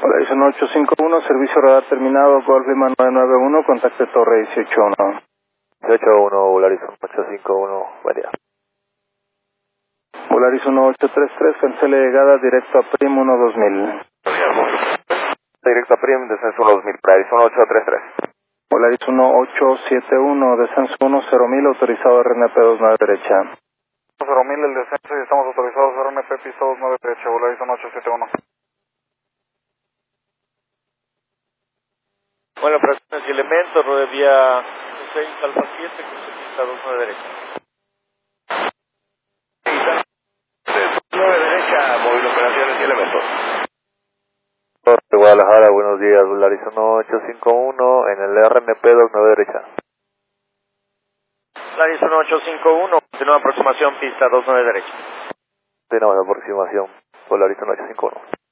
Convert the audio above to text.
Polaris 1851, servicio radar terminado, Golf Lima 991, contacte Torre 181. 181, Polaris 1851, buen día. Polaris 1833, cancele llegada directo a Prim 12000. Directo a Prim, descenso 1000, Polaris 1833. Polaris 1871, descenso 10.000, autorizado RNP 29 derecha. 0.000 el descenso y estamos autorizados RNP pista 29 derecha, Polaris 1871. Bueno, operaciones y elementos, rodovía 6, Alfa 7, cruce pista 29 derecha. 9 derecha, móvil operaciones y elementos. Norte Guadalajara, buenos días, Polaris 1851, en el RNP 29 derecha. Polaris 1851, continúa aproximación pista 29 derecha. Tenemos la aproximación, Polaris 1851.